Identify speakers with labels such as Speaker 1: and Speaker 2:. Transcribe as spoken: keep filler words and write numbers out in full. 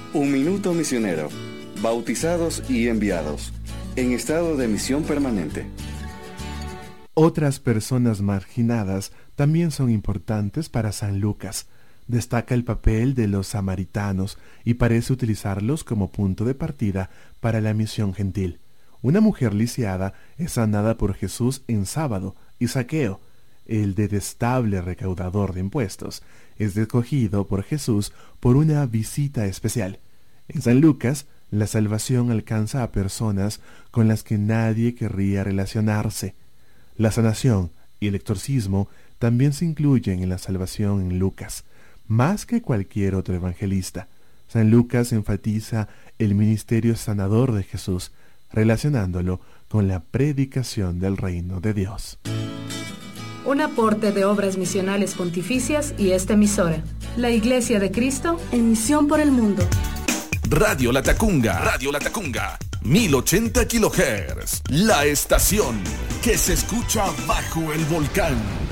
Speaker 1: Un minuto misionero. Bautizados y enviados. En estado de misión permanente.
Speaker 2: Otras personas marginadas también son importantes para San Lucas. Destaca el papel de los samaritanos y parece utilizarlos como punto de partida para la misión gentil. Una mujer lisiada es sanada por Jesús en sábado, y Zaqueo, el detestable recaudador de impuestos, es escogido por Jesús por una visita especial. En San Lucas, la salvación alcanza a personas con las que nadie querría relacionarse. La sanación y el exorcismo también se incluyen en la salvación en Lucas, más que cualquier otro evangelista. San Lucas enfatiza el ministerio sanador de Jesús, relacionándolo con la predicación del reino de Dios.
Speaker 3: Un aporte de Obras Misionales Pontificias y esta emisora, la Iglesia de Cristo en misión por el mundo.
Speaker 4: Radio Latacunga, Radio Latacunga, mil ochenta kilohertz, la estación que se escucha bajo el volcán.